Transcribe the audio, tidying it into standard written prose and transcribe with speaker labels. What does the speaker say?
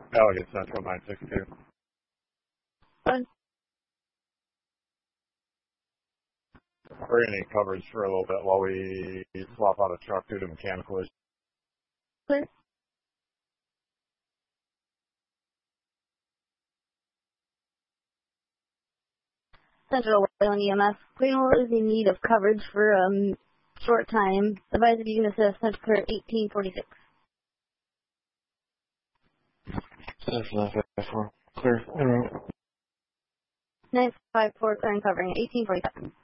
Speaker 1: Delegate Central 962. We're going to need coverage for a little bit while we swap out a truck due to mechanical issues.
Speaker 2: Clear. Central Wayland EMS. Greenville is in need of coverage for a short time. Advise if you can assist. Central Clear 1846.
Speaker 3: Central 954. Clear. En route.
Speaker 2: 954 clearing covering 1847.